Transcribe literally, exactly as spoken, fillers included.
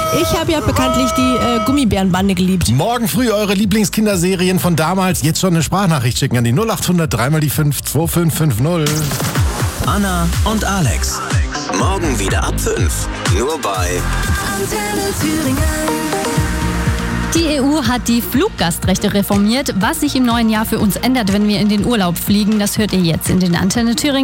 Ich habe ja bekanntlich die äh, Gummibärenbande geliebt. Morgen früh eure Lieblingskinderserien von damals. Jetzt schon eine Sprachnachricht schicken an die null acht hundert drei mal die fünf zwei fünf fünf null. Anna und Alex. Morgen wieder ab fünf. Nur bei Antenne Thüringen. Die E U hat die Fluggastrechte reformiert. Was sich im neuen Jahr für uns ändert, wenn wir in den Urlaub fliegen, das hört ihr jetzt in den Antenne Thüringen